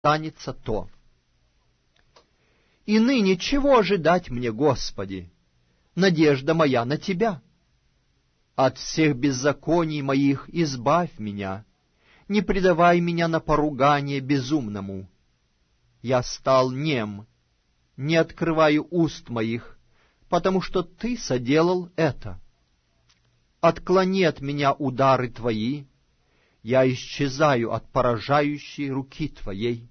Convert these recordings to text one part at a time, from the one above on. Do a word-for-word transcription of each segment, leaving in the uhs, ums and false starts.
станется то. И ныне чего ожидать мне, Господи? Надежда моя на Тебя. От всех беззаконий моих избавь меня, не предавай меня на поругание безумному. Я стал нем, не открываю уст моих, потому что Ты соделал это. Отклони от меня удары Твои, я исчезаю от поражающей руки Твоей.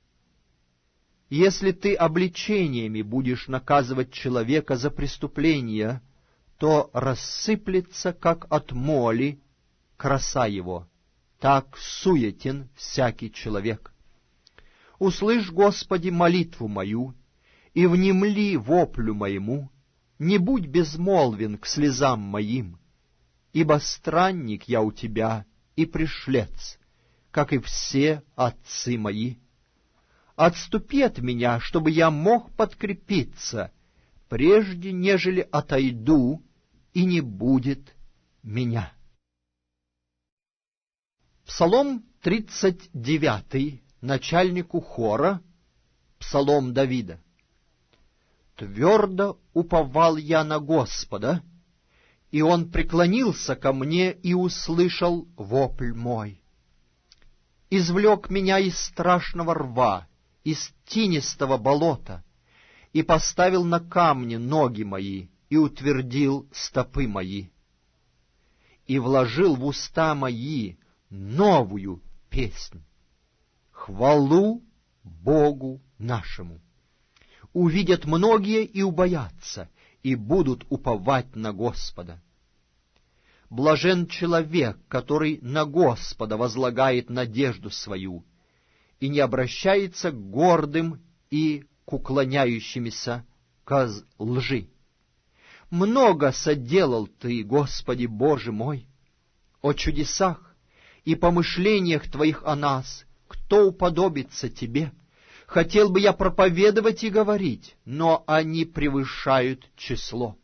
Если Ты обличениями будешь наказывать человека за преступление, то рассыплется, как от моли, краса его. Так суетен всякий человек. Услышь, Господи, молитву мою, и внемли воплю моему, не будь безмолвен к слезам моим, ибо странник я у Тебя и пришлец, как и все отцы мои. Отступи от меня, чтобы я мог подкрепиться, прежде нежели отойду, и не будет меня. Псалом тридцать девятый, начальнику хора, псалом Давида. «Твердо уповал я на Господа, и Он преклонился ко мне и услышал вопль мой. Извлек меня из страшного рва, из тинистого болота, и поставил на камни ноги мои, и утвердил стопы мои, и вложил в уста мои новую песнь, хвалу Богу нашему. Увидят многие и убоятся, и будут уповать на Господа. Блажен человек, который на Господа возлагает надежду свою, и не обращается к гордым и к уклоняющимся к лжи. Много соделал Ты, Господи Боже мой, о чудесах и помышлениях Твоих о нас, кто уподобится Тебе? Хотел бы я проповедовать и говорить, но они превышают число.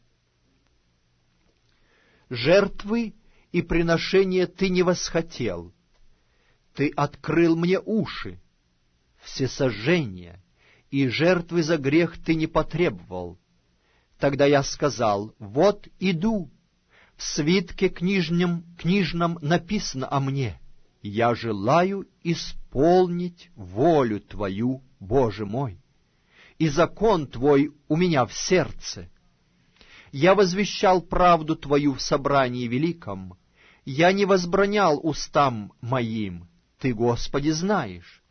Жертвы и приношения Ты не восхотел, Ты открыл мне уши, всесожжения, и жертвы за грех Ты не потребовал. Тогда я сказал: вот иду, в свитке книжном, книжном написано о мне: я желаю исполнить волю Твою, Боже мой, и закон Твой у меня в сердце. Я возвещал правду Твою в собрании великом, я не возбранял устам моим, Ты, Господи, знаешь.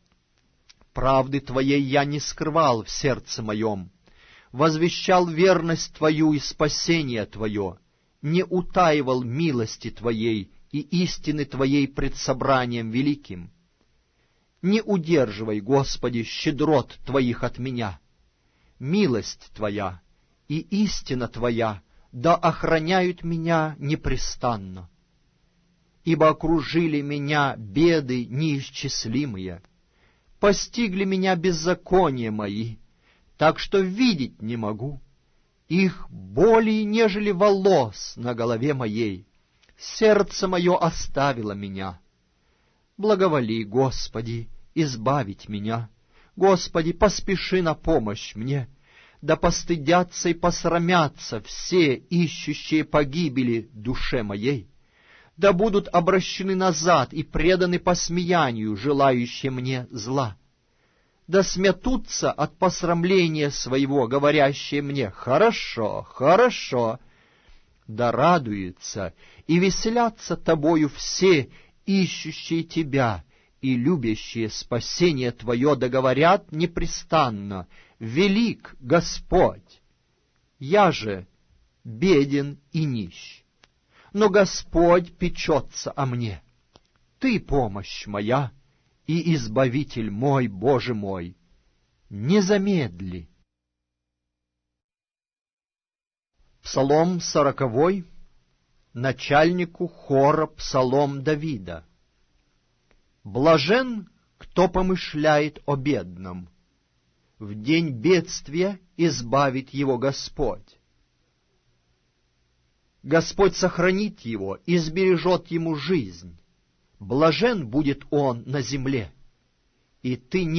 Правды Твоей я не скрывал в сердце моем, возвещал верность Твою и спасение Твое, не утаивал милости Твоей и истины Твоей пред собранием великим. Не удерживай, Господи, щедрот Твоих от меня. Милость Твоя и истина Твоя да охраняют меня непрестанно. Ибо окружили меня беды неисчислимые, постигли меня беззакония мои, так что видеть не могу. Их более, нежели волос на голове моей. Сердце мое оставило меня. Благоволи, Господи, избавить меня. Господи, поспеши на помощь мне. Да постыдятся и посрамятся все, ищущие погибели душе моей. Да будут обращены назад и преданы посмеянию, желающие мне зла. Да смятутся от посрамления своего, говорящие мне: хорошо, хорошо. Да радуются и веселятся Тобою все, ищущие Тебя и любящие спасение Твое, да говорят непрестанно: велик Господь. Я же беден и нищ, но Господь печется о мне. Ты помощь моя и избавитель мой, Боже мой, не замедли. Псалом сороковой, начальнику хора, псалом Давида. Блажен, кто помышляет о бедном, в день бедствия избавит его Господь. Господь сохранит его и сбережет ему жизнь. Блажен будет он на земле. и ты не